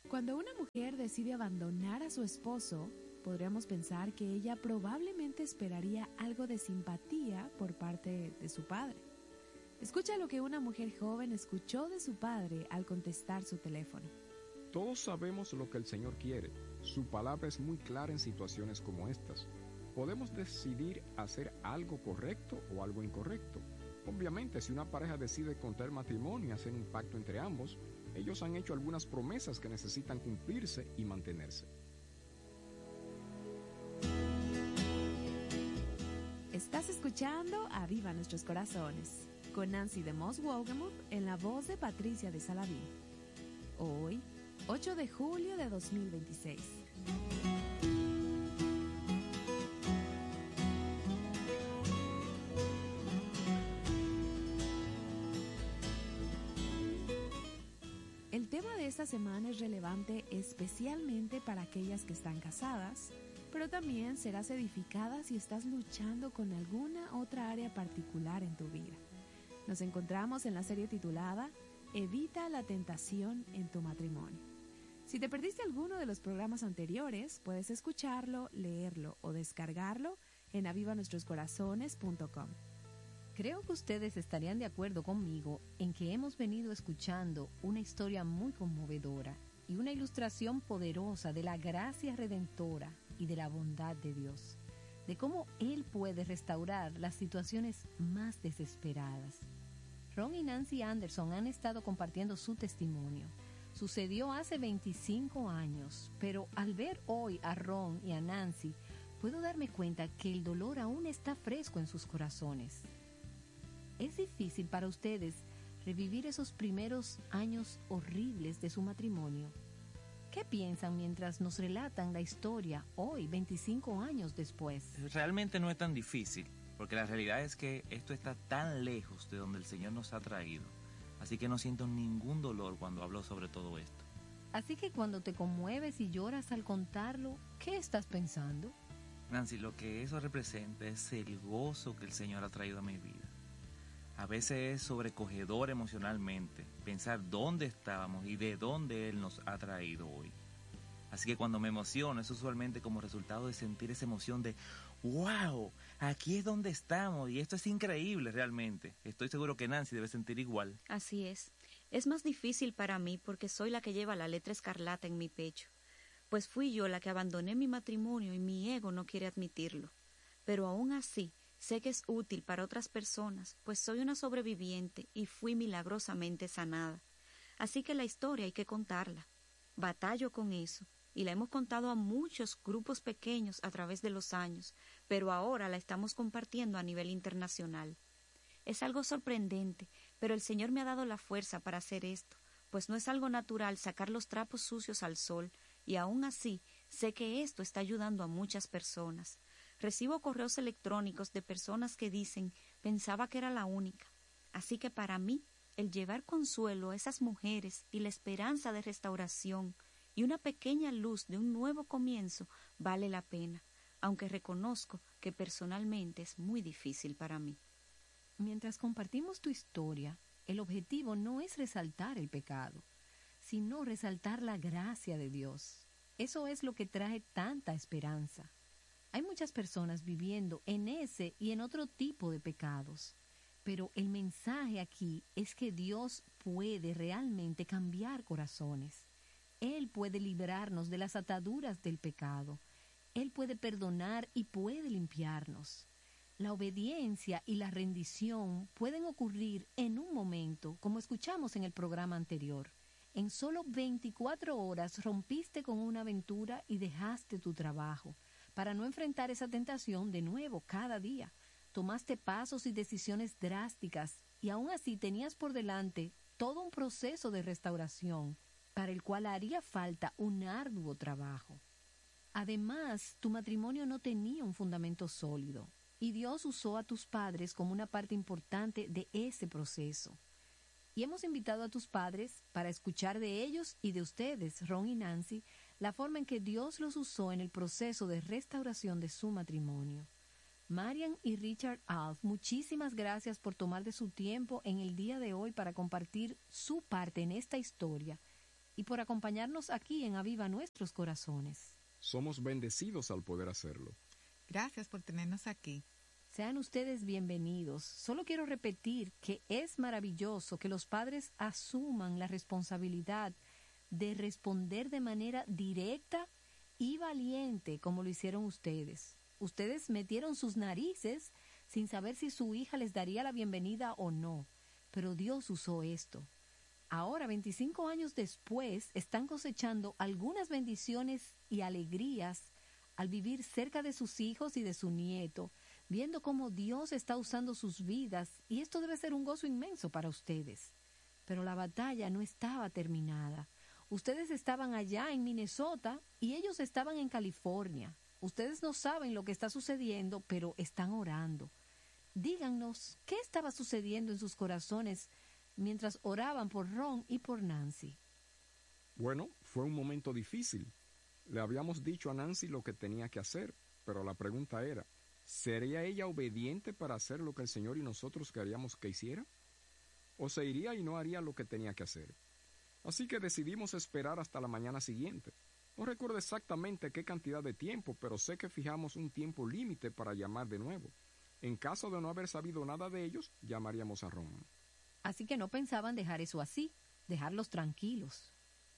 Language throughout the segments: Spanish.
Cuando una mujer decide abandonar a su esposo, podríamos pensar que ella probablemente esperaría algo de simpatía por parte de su padre. Escucha lo que una mujer joven escuchó de su padre al contestar su teléfono. Todos sabemos lo que el Señor quiere. Su palabra es muy clara en situaciones como estas. Podemos decidir hacer algo correcto o algo incorrecto. Obviamente, si una pareja decide contraer matrimonio y hacer un pacto entre ambos, ellos han hecho algunas promesas que necesitan cumplirse y mantenerse. Estás escuchando Aviva Nuestros Corazones, con Nancy de Moss Wolgemuth en la voz de Patricia de Saladín. Hoy, 8 de julio de 2026. El tema de esta semana es relevante especialmente para aquellas que están casadas, pero también serás edificada si estás luchando con alguna otra área particular en tu vida. Nos encontramos en la serie titulada Evita la tentación en tu matrimonio. Si te perdiste alguno de los programas anteriores, puedes escucharlo, leerlo o descargarlo en avivanuestroscorazones.com. Creo que ustedes estarían de acuerdo conmigo en que hemos venido escuchando una historia muy conmovedora y una ilustración poderosa de la gracia redentora y de la bondad de Dios, de cómo Él puede restaurar las situaciones más desesperadas. Ron y Nancy Anderson han estado compartiendo su testimonio. Sucedió hace 25 años, pero al ver hoy a Ron y a Nancy, puedo darme cuenta que el dolor aún está fresco en sus corazones. ¿Es difícil para ustedes revivir esos primeros años horribles de su matrimonio? ¿Qué piensan mientras nos relatan la historia hoy, 25 años después? Realmente no es tan difícil, porque la realidad es que esto está tan lejos de donde el Señor nos ha traído. Así que no siento ningún dolor cuando hablo sobre todo esto. Así que cuando te conmueves y lloras al contarlo, ¿qué estás pensando? Nancy, lo que eso representa es el gozo que el Señor ha traído a mi vida. A veces es sobrecogedor emocionalmente pensar dónde estábamos y de dónde Él nos ha traído hoy. Así que cuando me emociono es usualmente como resultado de sentir esa emoción de ¡wow! Aquí es donde estamos y esto es increíble realmente. Estoy seguro que Nancy debe sentir igual. Así es. Es más difícil para mí porque soy la que lleva la letra escarlata en mi pecho. Pues fui yo la que abandoné mi matrimonio y mi ego no quiere admitirlo. Pero aún así, sé que es útil para otras personas, pues soy una sobreviviente y fui milagrosamente sanada. Así que la historia hay que contarla. Batallo con eso, y la hemos contado a muchos grupos pequeños a través de los años, pero ahora la estamos compartiendo a nivel internacional. Es algo sorprendente, pero el Señor me ha dado la fuerza para hacer esto, pues no es algo natural sacar los trapos sucios al sol, y aún así sé que esto está ayudando a muchas personas. Recibo correos electrónicos de personas que dicen, pensaba que era la única. Así que para mí, el llevar consuelo a esas mujeres y la esperanza de restauración y una pequeña luz de un nuevo comienzo vale la pena, aunque reconozco que personalmente es muy difícil para mí. Mientras compartimos tu historia, el objetivo no es resaltar el pecado, sino resaltar la gracia de Dios. Eso es lo que trae tanta esperanza. Hay muchas personas viviendo en ese y en otro tipo de pecados, pero el mensaje aquí es que Dios puede realmente cambiar corazones. Él puede librarnos de las ataduras del pecado. Él puede perdonar y puede limpiarnos. La obediencia y la rendición pueden ocurrir en un momento, como escuchamos en el programa anterior. En solo 24 horas rompiste con una aventura y dejaste tu trabajo para no enfrentar esa tentación de nuevo cada día. Tomaste pasos y decisiones drásticas y aún así tenías por delante todo un proceso de restauración para el cual haría falta un arduo trabajo. Además, tu matrimonio no tenía un fundamento sólido y Dios usó a tus padres como una parte importante de ese proceso. Y hemos invitado a tus padres para escuchar de ellos y de ustedes, Ron y Nancy, la forma en que Dios los usó en el proceso de restauración de su matrimonio. Marian y Richard Alf, muchísimas gracias por tomar de su tiempo en el día de hoy para compartir su parte en esta historia y por acompañarnos aquí en Aviva Nuestros Corazones. Somos bendecidos al poder hacerlo. Gracias por tenernos aquí. Sean ustedes bienvenidos. Solo quiero repetir que es maravilloso que los padres asuman la responsabilidad de responder de manera directa y valiente como lo hicieron ustedes. Ustedes metieron sus narices sin saber si su hija les daría la bienvenida o no, pero Dios usó esto. Ahora, 25 años después, están cosechando algunas bendiciones y alegrías al vivir cerca de sus hijos y de su nieto, viendo cómo Dios está usando sus vidas, y esto debe ser un gozo inmenso para ustedes. Pero la batalla no estaba terminada. Ustedes estaban allá en Minnesota y ellos estaban en California. Ustedes no saben lo que está sucediendo, pero están orando. Díganos, ¿qué estaba sucediendo en sus corazones mientras oraban por Ron y por Nancy? Bueno, fue un momento difícil. Le habíamos dicho a Nancy lo que tenía que hacer, pero la pregunta era, ¿sería ella obediente para hacer lo que el Señor y nosotros queríamos que hiciera? ¿O se iría y no haría lo que tenía que hacer? Así que decidimos esperar hasta la mañana siguiente. No recuerdo exactamente qué cantidad de tiempo, pero sé que fijamos un tiempo límite para llamar de nuevo. En caso de no haber sabido nada de ellos, llamaríamos a Ron. Así que no pensaban dejar eso así, dejarlos tranquilos.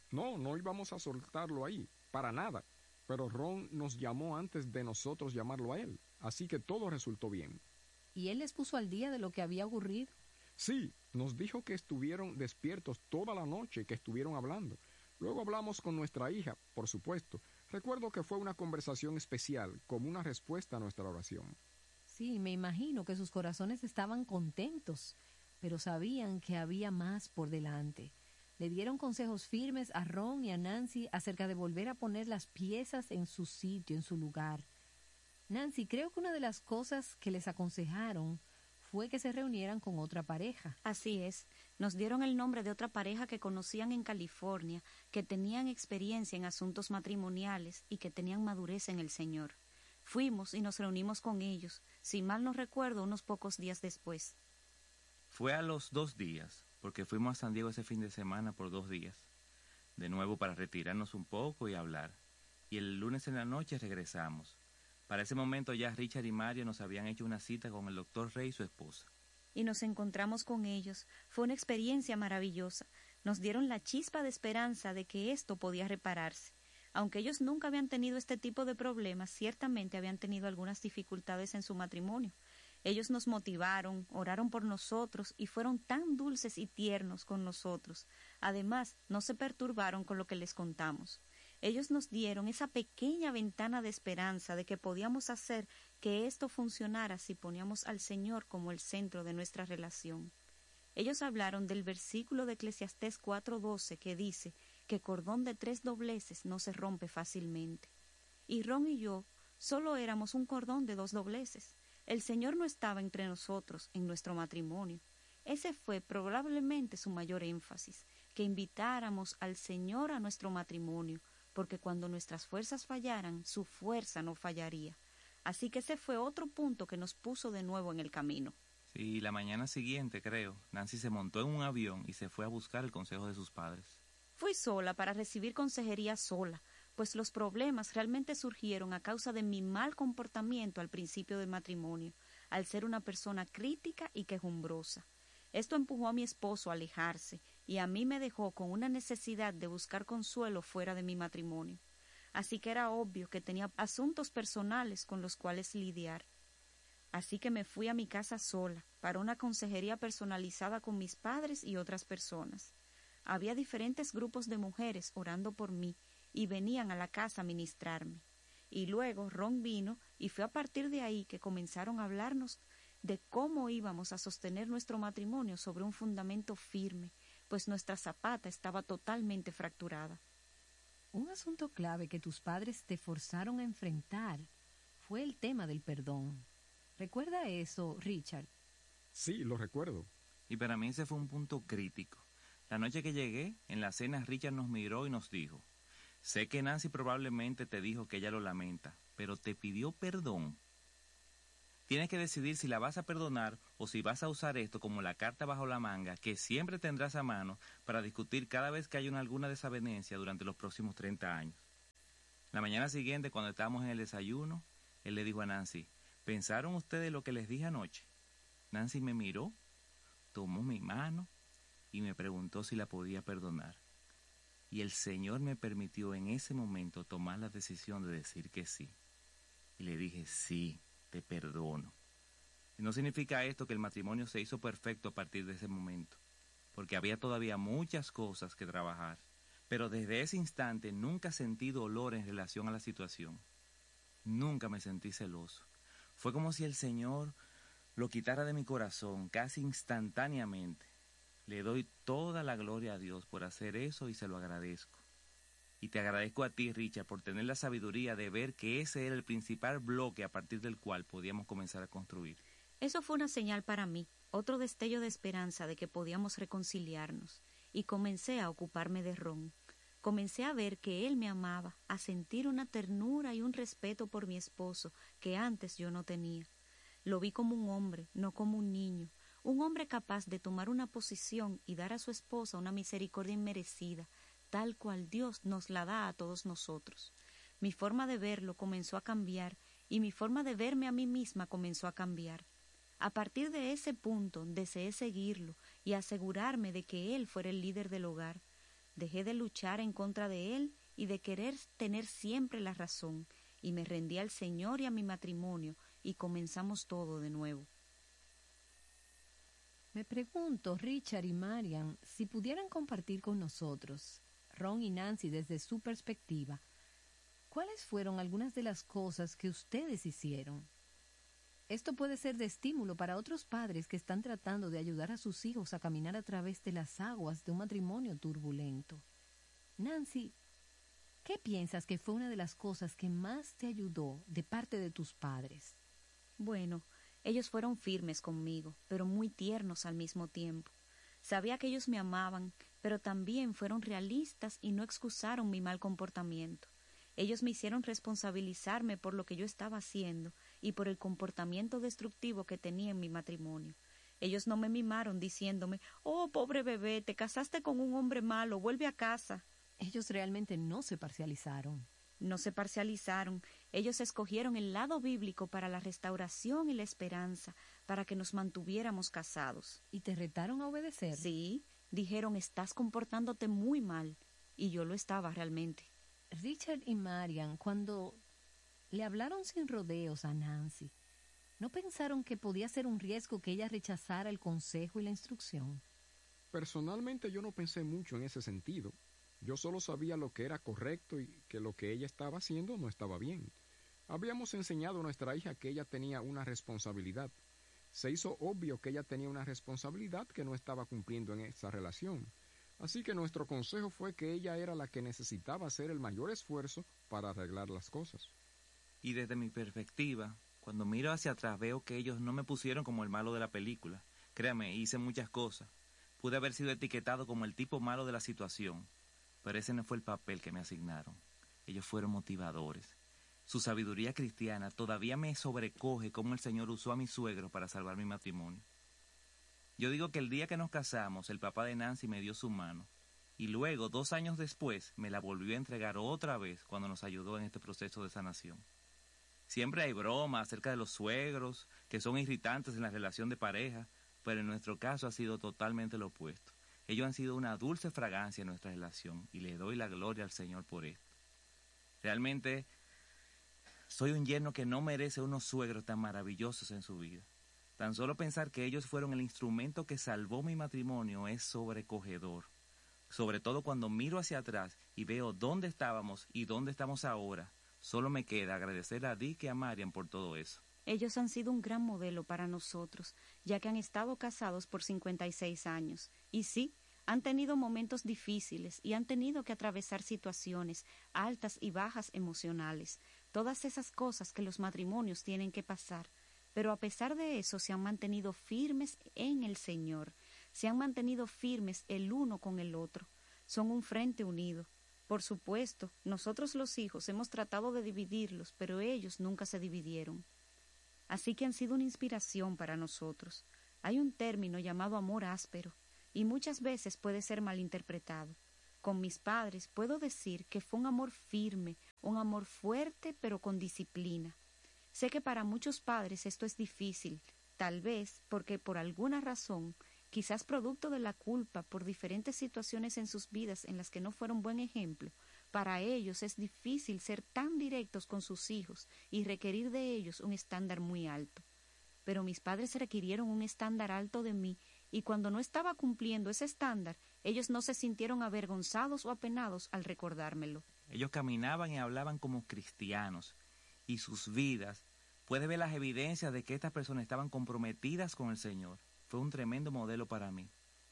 No íbamos a soltarlo ahí, para nada. Pero Ron nos llamó antes de nosotros llamarlo a él, así que todo resultó bien. ¿Y él les puso al día de lo que había ocurrido? Sí, nos dijo que estuvieron despiertos toda la noche, que estuvieron hablando. Luego hablamos con nuestra hija, por supuesto. Recuerdo que fue una conversación especial, como una respuesta a nuestra oración. Sí, me imagino que sus corazones estaban contentos, pero sabían que había más por delante. Le dieron consejos firmes a Ron y a Nancy acerca de volver a poner las piezas en su sitio, en su lugar. Nancy, creo que una de las cosas que les aconsejaron fue que se reunieran con otra pareja. Así es, nos dieron el nombre de otra pareja que conocían en California, que tenían experiencia en asuntos matrimoniales y que tenían madurez en el Señor. Fuimos y nos reunimos con ellos, si mal no recuerdo, unos pocos días después. Fue a los 2 días, porque fuimos a San Diego ese fin de semana por 2 días. De nuevo para retirarnos un poco y hablar. Y el lunes en la noche regresamos. Para ese momento ya Richard y Mario nos habían hecho una cita con el doctor Rey y su esposa. Y nos encontramos con ellos. Fue una experiencia maravillosa. Nos dieron la chispa de esperanza de que esto podía repararse. Aunque ellos nunca habían tenido este tipo de problemas, ciertamente habían tenido algunas dificultades en su matrimonio. Ellos nos motivaron, oraron por nosotros y fueron tan dulces y tiernos con nosotros. Además, no se perturbaron con lo que les contamos. Ellos nos dieron esa pequeña ventana de esperanza de que podíamos hacer que esto funcionara si poníamos al Señor como el centro de nuestra relación. Ellos hablaron del versículo de Eclesiastés 4:12 que dice que cordón de 3 dobleces no se rompe fácilmente. Y Ron y yo solo éramos un cordón de 2 dobleces. El Señor no estaba entre nosotros en nuestro matrimonio. Ese fue probablemente su mayor énfasis, que invitáramos al Señor a nuestro matrimonio, porque cuando nuestras fuerzas fallaran, su fuerza no fallaría. Así que ese fue otro punto que nos puso de nuevo en el camino. Sí, la mañana siguiente, creo, Nancy se montó en un avión y se fue a buscar el consejo de sus padres. Fui sola para recibir consejería sola, pues los problemas realmente surgieron a causa de mi mal comportamiento al principio del matrimonio, al ser una persona crítica y quejumbrosa. Esto empujó a mi esposo a alejarse y a mí me dejó con una necesidad de buscar consuelo fuera de mi matrimonio. Así que era obvio que tenía asuntos personales con los cuales lidiar. Así que me fui a mi casa sola para una consejería personalizada con mis padres y otras personas. Había diferentes grupos de mujeres orando por mí y venían a la casa a ministrarme. Y luego Ron vino y fue a partir de ahí que comenzaron a hablarnos de cómo íbamos a sostener nuestro matrimonio sobre un fundamento firme, pues nuestra zapata estaba totalmente fracturada. Un asunto clave que tus padres te forzaron a enfrentar fue el tema del perdón. ¿Recuerda eso, Richard? Sí, lo recuerdo. Y para mí ese fue un punto crítico. La noche que llegué, en la cena Richard nos miró y nos dijo: sé que Nancy probablemente te dijo que ella lo lamenta, pero te pidió perdón. Tienes que decidir si la vas a perdonar o si vas a usar esto como la carta bajo la manga que siempre tendrás a mano para discutir cada vez que haya alguna desavenencia durante los próximos 30 años. La mañana siguiente, cuando estábamos en el desayuno, él le dijo a Nancy, ¿pensaron ustedes lo que les dije anoche? Nancy me miró, tomó mi mano y me preguntó si la podía perdonar. Y el Señor me permitió en ese momento tomar la decisión de decir que sí. Y le dije, sí, te perdono. Y no significa esto que el matrimonio se hizo perfecto a partir de ese momento, porque había todavía muchas cosas que trabajar. Pero desde ese instante nunca sentí dolor en relación a la situación. Nunca me sentí celoso. Fue como si el Señor lo quitara de mi corazón casi instantáneamente. Le doy toda la gloria a Dios por hacer eso y se lo agradezco. Y te agradezco a ti, Richard, por tener la sabiduría de ver que ese era el principal bloque a partir del cual podíamos comenzar a construir. Eso fue una señal para mí, otro destello de esperanza de que podíamos reconciliarnos, y comencé a ocuparme de Ron. Comencé a ver que él me amaba, a sentir una ternura y un respeto por mi esposo que antes yo no tenía. Lo vi como un hombre, no como un niño, un hombre capaz de tomar una posición y dar a su esposa una misericordia inmerecida, tal cual Dios nos la da a todos nosotros. Mi forma de verlo comenzó a cambiar y mi forma de verme a mí misma comenzó a cambiar. A partir de ese punto deseé seguirlo y asegurarme de que él fuera el líder del hogar. Dejé de luchar en contra de él y de querer tener siempre la razón, y me rendí al Señor y a mi matrimonio, y comenzamos todo de nuevo. Me pregunto, Richard y Marian, si pudieran compartir con nosotros, Ron y Nancy, desde su perspectiva, ¿cuáles fueron algunas de las cosas que ustedes hicieron? Esto puede ser de estímulo para otros padres que están tratando de ayudar a sus hijos a caminar a través de las aguas de un matrimonio turbulento. Nancy, ¿qué piensas que fue una de las cosas que más te ayudó de parte de tus padres? Bueno, ellos fueron firmes conmigo, pero muy tiernos al mismo tiempo. Sabía que ellos me amaban, pero también fueron realistas y no excusaron mi mal comportamiento. Ellos me hicieron responsabilizarme por lo que yo estaba haciendo y por el comportamiento destructivo que tenía en mi matrimonio. Ellos no me mimaron diciéndome, «Oh, pobre bebé, te casaste con un hombre malo, vuelve a casa». Ellos realmente no se parcializaron. No se parcializaron. Ellos escogieron el lado bíblico para la restauración y la esperanza, para que nos mantuviéramos casados. ¿Y te retaron a obedecer? Sí, dijeron, «Estás comportándote muy mal». Y yo lo estaba realmente. Richard y Marian, cuando le hablaron sin rodeos a Nancy, ¿no pensaron que podía ser un riesgo que ella rechazara el consejo y la instrucción? Personalmente yo no pensé mucho en ese sentido. Yo solo sabía lo que era correcto y que lo que ella estaba haciendo no estaba bien. Habíamos enseñado a nuestra hija que ella tenía una responsabilidad. Se hizo obvio que ella tenía una responsabilidad que no estaba cumpliendo en esa relación. Así que nuestro consejo fue que ella era la que necesitaba hacer el mayor esfuerzo para arreglar las cosas. Y desde mi perspectiva, cuando miro hacia atrás veo que ellos no me pusieron como el malo de la película. Créame, hice muchas cosas. Pude haber sido etiquetado como el tipo malo de la situación, pero ese no fue el papel que me asignaron. Ellos fueron motivadores. Su sabiduría cristiana todavía me sobrecoge cómo el Señor usó a mi suegro para salvar mi matrimonio. Yo digo que el día que nos casamos, el papá de Nancy me dio su mano, y luego, 2 años después, me la volvió a entregar otra vez cuando nos ayudó en este proceso de sanación. Siempre hay bromas acerca de los suegros, que son irritantes en la relación de pareja, pero en nuestro caso ha sido totalmente lo opuesto. Ellos han sido una dulce fragancia en nuestra relación, y le doy la gloria al Señor por esto. Realmente, soy un yerno que no merece unos suegros tan maravillosos en su vida. Tan solo pensar que ellos fueron el instrumento que salvó mi matrimonio es sobrecogedor. Sobre todo cuando miro hacia atrás y veo dónde estábamos y dónde estamos ahora, solo me queda agradecer a Dick y a Marian por todo eso. Ellos han sido un gran modelo para nosotros, ya que han estado casados por 56 años. Y sí, han tenido momentos difíciles y han tenido que atravesar situaciones altas y bajas emocionales, todas esas cosas que los matrimonios tienen que pasar. Pero a pesar de eso se han mantenido firmes en el Señor, se han mantenido firmes el uno con el otro, son un frente unido. Por supuesto, nosotros los hijos hemos tratado de dividirlos, pero ellos nunca se dividieron. así que han sido una inspiración para nosotros. Hay un término llamado amor áspero, y muchas veces puede ser malinterpretado. Con mis padres puedo decir que fue un amor firme, un amor fuerte pero con disciplina. Sé que para muchos padres esto es difícil, tal vez porque por alguna razón, quizás producto de la culpa por diferentes situaciones en sus vidas en las que no fueron buen ejemplo, para ellos es difícil ser tan directos con sus hijos y requerir de ellos un estándar muy alto. Pero mis padres requirieron un estándar alto de mí, y cuando no estaba cumpliendo ese estándar, ellos no se sintieron avergonzados o apenados al recordármelo. Ellos caminaban y hablaban como cristianos, y sus vidas, puede ver las evidencias de que estas personas estaban comprometidas con el Señor. Fue un tremendo modelo para mí.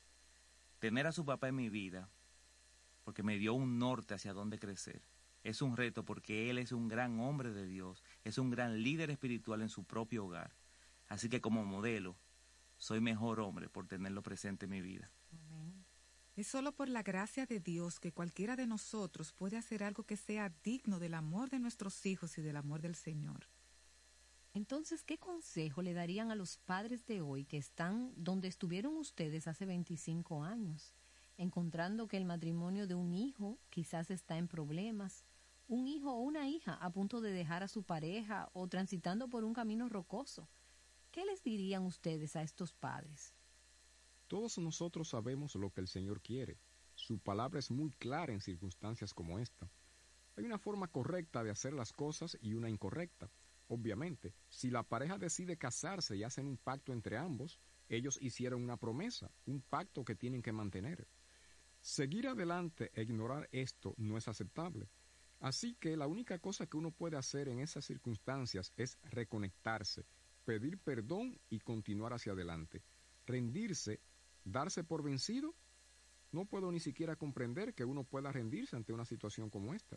Tener a su papá en mi vida, porque me dio un norte hacia dónde crecer. Es un reto porque él es un gran hombre de Dios, es un gran líder espiritual en su propio hogar. Así que como modelo, soy mejor hombre por tenerlo presente en mi vida. Amén. Es solo por la gracia de Dios que cualquiera de nosotros puede hacer algo que sea digno del amor de nuestros hijos y del amor del Señor. Entonces, ¿qué consejo le darían a los padres de hoy que están donde estuvieron ustedes hace 25 años, encontrando que el matrimonio de un hijo quizás está en problemas, un hijo o una hija a punto de dejar a su pareja o transitando por un camino rocoso? ¿Qué les dirían ustedes a estos padres? Todos nosotros sabemos lo que el Señor quiere. Su palabra es muy clara en circunstancias como esta. Hay una forma correcta de hacer las cosas y una incorrecta. Obviamente, si la pareja decide casarse y hacen un pacto entre ambos, ellos hicieron una promesa, un pacto que tienen que mantener. Seguir adelante e ignorar esto no es aceptable. Así que la única cosa que uno puede hacer en esas circunstancias es reconectarse, pedir perdón y continuar hacia adelante. Rendirse, darse por vencido, no puedo ni siquiera comprender que uno pueda rendirse ante una situación como esta.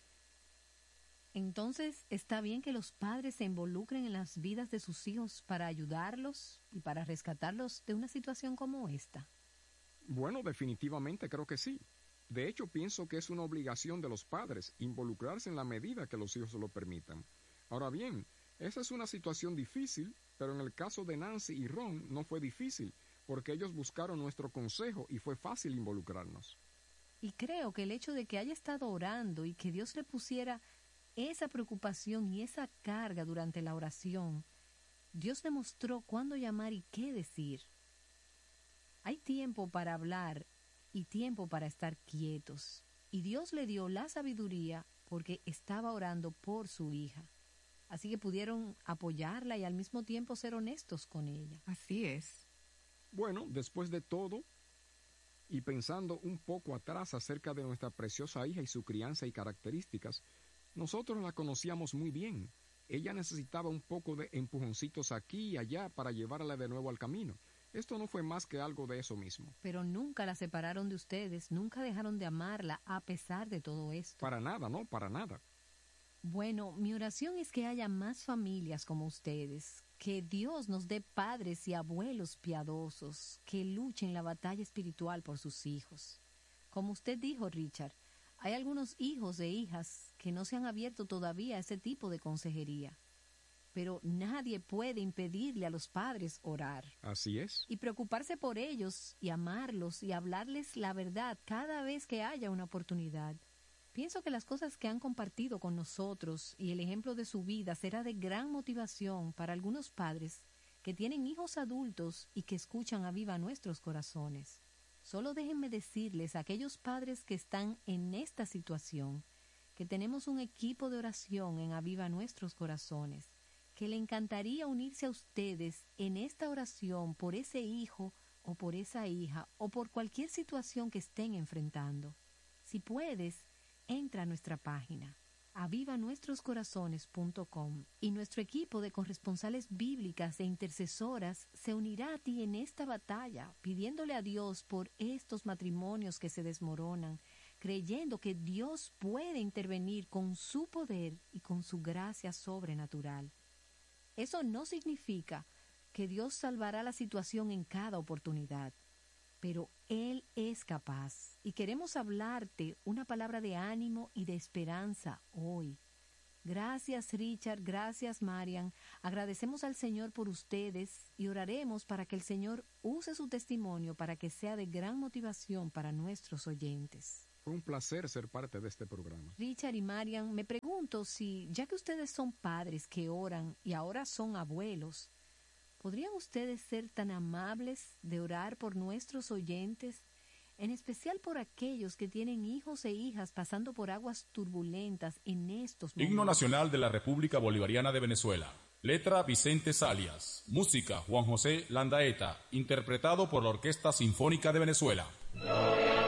Entonces, ¿está bien que los padres se involucren en las vidas de sus hijos para ayudarlos y para rescatarlos de una situación como esta? Bueno, definitivamente creo que sí. De hecho, pienso que es una obligación de los padres involucrarse en la medida que los hijos lo permitan. Ahora bien, esa es una situación difícil, pero en el caso de Nancy y Ron no fue difícil, porque ellos buscaron nuestro consejo y fue fácil involucrarnos. Y creo que el hecho de que haya estado orando y que Dios le pusiera esa preocupación y esa carga durante la oración, Dios demostró cuándo llamar y qué decir. Hay tiempo para hablar y tiempo para estar quietos, y Dios le dio la sabiduría porque estaba orando por su hija. Así que pudieron apoyarla y al mismo tiempo ser honestos con ella. Así es. Bueno, después de todo, y pensando un poco atrás acerca de nuestra preciosa hija y su crianza y características, nosotros la conocíamos muy bien. Ella necesitaba un poco de empujoncitos aquí y allá para llevarla de nuevo al camino. Esto no fue más que algo de eso mismo. Pero nunca la separaron de ustedes, nunca dejaron de amarla a pesar de todo esto. Para nada, no, para nada. Bueno, mi oración es que haya más familias como ustedes, que Dios nos dé padres y abuelos piadosos que luchen la batalla espiritual por sus hijos. Como usted dijo, Richard, hay algunos hijos e hijas que no se han abierto todavía a ese tipo de consejería. Pero nadie puede impedirle a los padres orar. Así es. Y preocuparse por ellos y amarlos y hablarles la verdad cada vez que haya una oportunidad. Pienso que las cosas que han compartido con nosotros y el ejemplo de su vida será de gran motivación para algunos padres que tienen hijos adultos y que escuchan a viva nuestros corazones. Solo déjenme decirles a aquellos padres que están en esta situación que tenemos un equipo de oración en Aviva Nuestros Corazones, que le encantaría unirse a ustedes en esta oración por ese hijo o por esa hija o por cualquier situación que estén enfrentando. Si puedes, entra a nuestra página avivanuestroscorazones.com y nuestro equipo de corresponsales bíblicas e intercesoras se unirá a ti en esta batalla, pidiéndole a Dios por estos matrimonios que se desmoronan, creyendo que Dios puede intervenir con su poder y con su gracia sobrenatural. Eso no significa que Dios salvará la situación en cada oportunidad, pero Él es capaz y queremos hablarte una palabra de ánimo y de esperanza hoy. Gracias, Richard. Gracias, Marian. Agradecemos al Señor por ustedes y oraremos para que el Señor use su testimonio para que sea de gran motivación para nuestros oyentes. Fue un placer ser parte de este programa. Richard y Marian, me pregunto si, ya que ustedes son padres que oran y ahora son abuelos, ¿podrían ustedes ser tan amables de orar por nuestros oyentes, en especial por aquellos que tienen hijos e hijas pasando por aguas turbulentas en estos momentos? Himno Nacional de la República Bolivariana de Venezuela. Letra Vicente Salias. Música Juan José Landaeta. Interpretado por la Orquesta Sinfónica de Venezuela.